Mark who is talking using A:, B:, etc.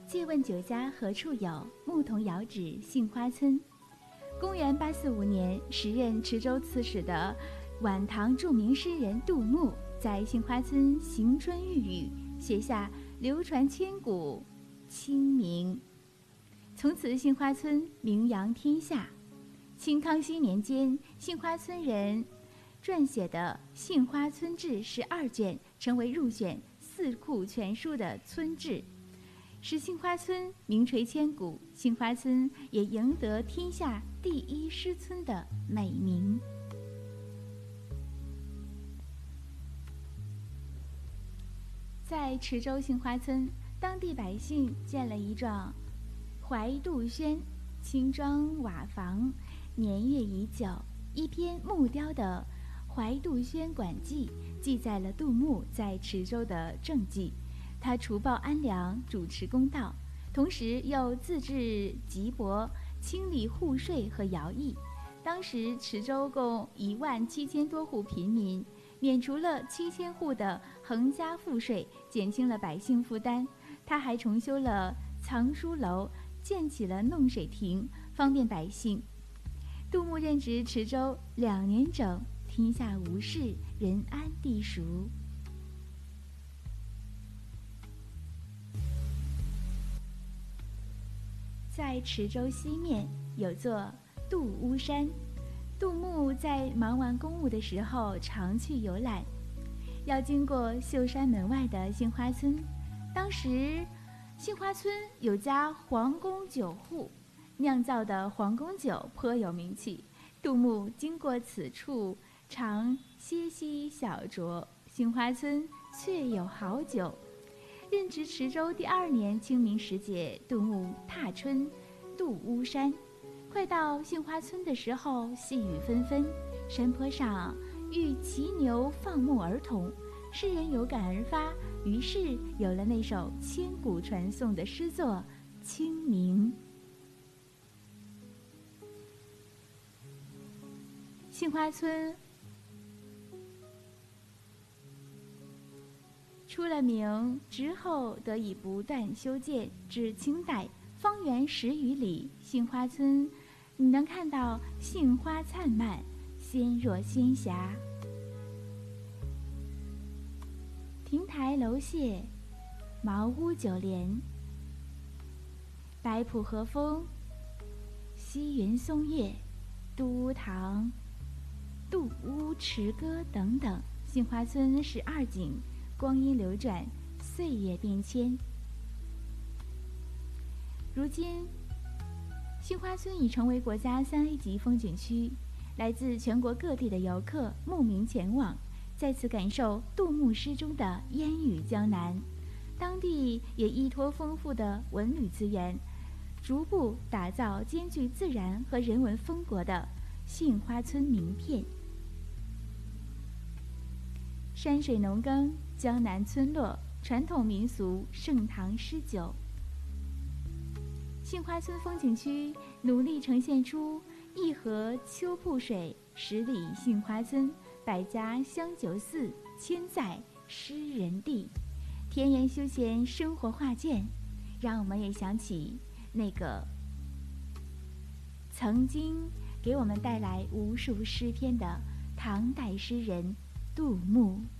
A: 借问酒家何处有？牧童遥指杏花村。公元845年，时任池州刺史的晚唐著名诗人杜牧，在杏花村行春遇雨，写下流传千古《清明》，从此杏花村名扬天下。清康熙年间，杏花村人撰写的《杏花村志》12卷，成为入选四库全书的村志，使杏花村名垂千古，杏花村也赢得天下第一诗村的美名。在池州杏花村，当地百姓建了一幢怀杜轩青砖瓦房，年月已久。一篇木雕的《怀杜轩馆记》记载了杜牧在池州的政绩。他除暴安良，主持公道，同时又自治瘠帛，清理户税和徭役。当时池州共17000多户贫民，免除了7000户的横加赋税，减轻了百姓负担。他还重修了藏书楼，建起了弄水亭，方便百姓。杜牧任职池州2年整，天下无事，人安地熟。在池州西面有座杜屋山，杜牧在忙完公务的时候常去游览，要经过秀山门外的杏花村。当时杏花村有家皇宫酒户，酿造的皇宫酒颇有名气。杜牧经过此处，常歇息小酌，杏花村确有好酒。任职池州第2年清明时节，杜牧踏春杜屋山。快到杏花村的时候，细雨纷纷，山坡上遇骑牛放牧儿童，诗人有感而发，于是有了那首千古传颂的诗作《清明》。杏花村出了名之后，得以不断修建，至清代方圆10余里，杏花村你能看到杏花灿烂，鲜若仙霞。亭台楼榭，茅屋九帘，白浦河风，西云松月，杜屋堂，杜屋池歌等等。杏花村是2景，光阴流转，岁月变迁。如今杏花村已成为国家3A 级风景区，来自全国各地的游客慕名前往，在此感受杜牧诗中的烟雨江南。当地也依托丰富的文旅资源，逐步打造兼具自然和人文风国的杏花村名片。山水农耕，江南村落，传统民俗，盛唐诗酒。杏花村风景区努力呈现出一河秋瀑水，10里杏花村，100家香酒寺，1000载诗人地，田园休闲生活画卷，让我们也想起那个曾经给我们带来无数诗篇的唐代诗人杜牧。